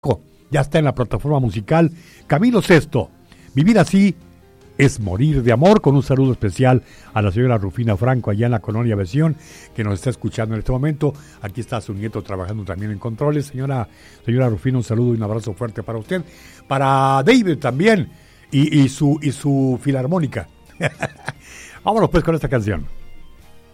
Ya está en la plataforma musical Camilo Sesto. Vivir así es morir de amor, con un saludo especial a la señora Rufina Franco allá en la colonia Versión, que nos está escuchando en este momento. Aquí está su nieto trabajando también en controles. Señora Rufina, un saludo y un abrazo fuerte para usted. Para David también y su filarmónica. Vámonos pues con esta canción.